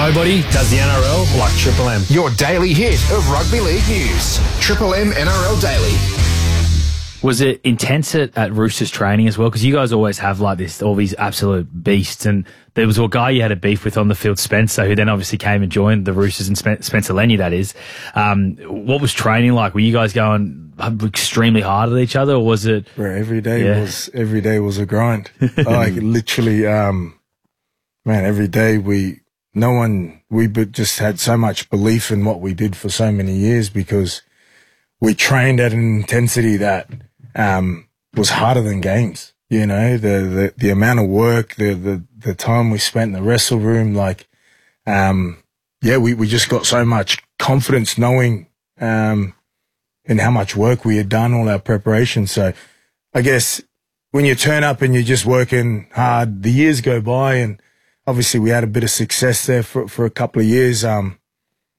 Nobody does the NRL like Triple M. Your daily hit of rugby league news. Triple M NRL Daily. Was it intense at Roosters training as well? Because you guys always have like this, all these absolute beasts. And there was a guy you had a beef with on the field, Spencer, who then obviously came and joined the Roosters, and Spencer Lenny, that is. What was training like? Were you guys going extremely hard at each other, or was it? Bro, every day was a grind. Like literally, every day we just had so much belief in what we did for so many years, because we trained at an intensity that was harder than games. You know, the amount of work, the time we spent in the wrestle room, we just got so much confidence knowing in how much work we had done, all our preparation. So I guess when you turn up and you're just working hard, the years go by, and obviously we had a bit of success there for a couple of years.